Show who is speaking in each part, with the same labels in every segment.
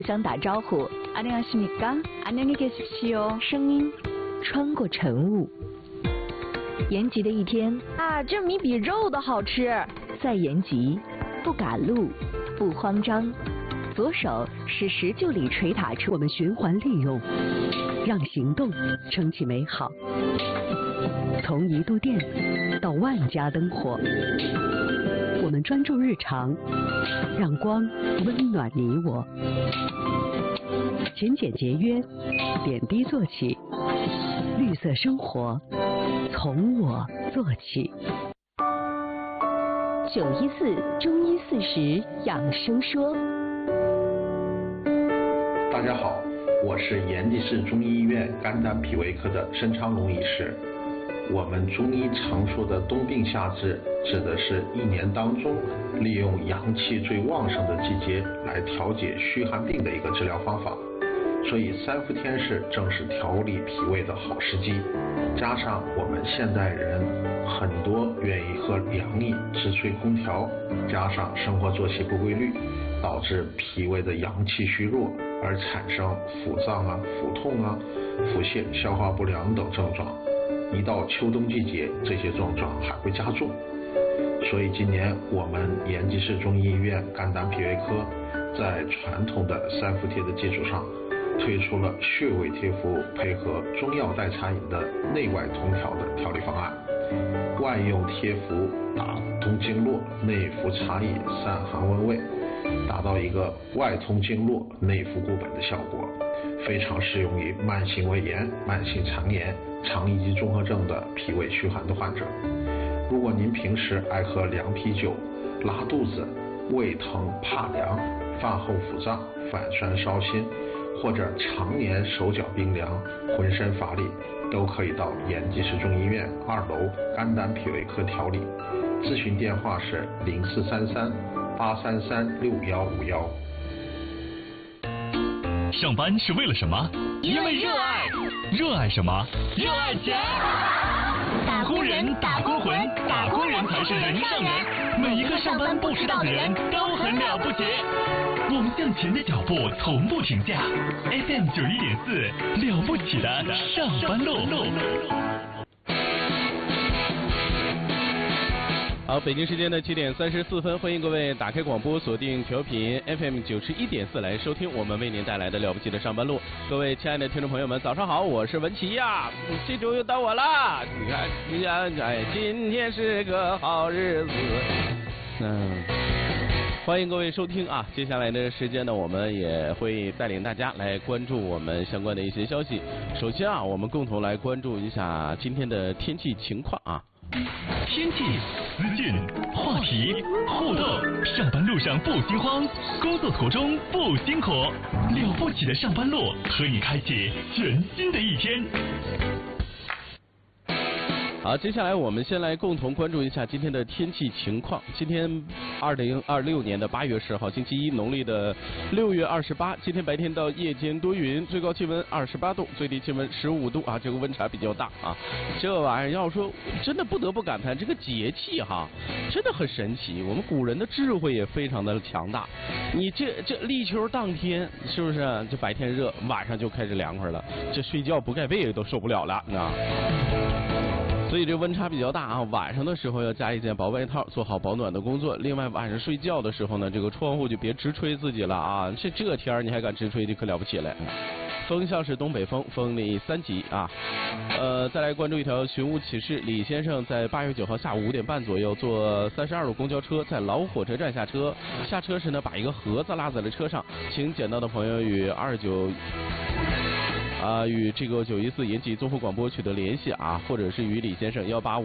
Speaker 1: 想打招呼，안녕하십니까？안녕히계십시오。声音穿过晨雾。延吉的一天
Speaker 2: 啊，这米比肉的好吃。
Speaker 1: 在延吉，不赶路，不慌张。左手是19里垂塔处，
Speaker 3: 我们循环利用，让行动撑起美好。从1度电到万家灯火，我们专注日常，让光温暖你我。勤俭节约，点滴做起，绿色生活从我做起。
Speaker 1: 914中医40养生说。
Speaker 4: 大家好，我是延吉市中医医院肝胆脾胃科的申昌龙医师。我们中医常说的冬病夏治，指的是一年当中利用阳气最旺盛的季节来调节虚寒病的一个治疗方法。所以3伏天是正是调理脾胃的好时机。加上我们现代人很多愿意喝凉意直吹空调，加上生活作息不规律，导致脾胃的阳气虚弱，而产生腹胀啊、腹痛啊、腹泻、消化不良等症状。一到秋冬季节，这些症状还会加重。所以今年我们延吉市中医医院肝胆脾胃科在传统的3伏贴的基础上，推出了穴位贴敷配合中药代茶饮的内外同调的调理方案。外用贴敷打通经络，内服茶饮散寒温胃，达到一个外通经络、内服固本的效果，非常适用于慢性胃炎、慢性肠炎、肠易激综合症的脾胃虚寒的患者。如果您平时爱喝凉啤酒、拉肚子、胃疼怕凉、饭后腹胀、反酸烧心，或者常年手脚冰凉、浑身乏力，都可以到延吉市中医院2楼肝胆脾胃科调理。咨询电话是0433-833-6151。
Speaker 5: 上班是为了什么？
Speaker 2: 因为热爱。
Speaker 5: 热爱什么？
Speaker 2: 热爱钱。
Speaker 5: 打工人，打工魂，打工人才是人上人。每一个上班不迟到的人都很了不起。我们向前的脚步从不停下。FM 91.4，了不起的上班路。
Speaker 6: 好，北京时间的7点34分，欢迎各位打开广播，锁定调频 FM 91.4来收听我们为您带来的了不起的上班路。各位亲爱的听众朋友们，早上好，我是文琪呀。这周又到我啦，你看，哎，今天是个好日子。欢迎各位收听啊！接下来的时间呢，我们也会带领大家来关注我们相关的一些消息。首先啊，我们共同来关注一下今天的天气情况啊。
Speaker 5: 天气、资讯、话题、互动，上班路上不心慌，工作途中不辛苦，了不起的上班路和你开启全新的一天。
Speaker 6: 好，接下来我们先来共同关注一下今天的天气情况。今天2026年的8月10号星期一，农历的6月28，今天白天到夜间多云，最高气温28度，最低气温15度啊，这个温差比较大啊。这玩意儿要说真的不得不感叹，这个节气哈真的很神奇，我们古人的智慧也非常的强大。你这立秋当天是不是这白天热，晚上就开始凉快了，这睡觉不盖被都受不了了啊。所以这温差比较大啊，晚上的时候要加一件薄外套，做好保暖的工作。另外晚上睡觉的时候呢，这个窗户就别直吹自己了啊，这天儿你还敢直吹，就可了不起了。风向是东北风，风力3级啊。再来关注一条寻物启事，李先生在8月9号下午5点半左右坐32路公交车，在老火车站下车，下车时呢把一个盒子拉在了车上，请捡到的朋友与与这个914延吉综合广播取得联系啊，或者是与李先生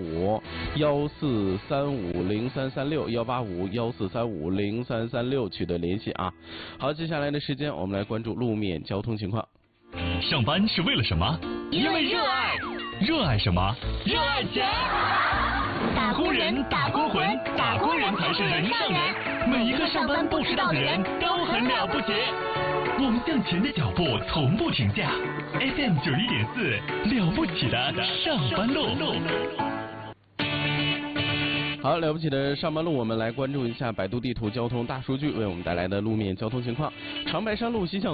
Speaker 6: 185-1435-0336，185-1435-0336取得联系啊。好，接下来的时间我们来关注路面交通情况。
Speaker 5: 上班是为了什么？
Speaker 2: 因为热爱。
Speaker 5: 热爱什么？
Speaker 2: 热爱钱。
Speaker 5: 打工人，打工魂，打工人才是人上人。每一个上班不迟到的人都很了不起。我们向前的脚步从不停下。FM 91.4，了不起的上班路。
Speaker 6: 好，了不起的上班路，我们来关注一下百度地图交通大数据为我们带来的路面交通情况。长白山路西向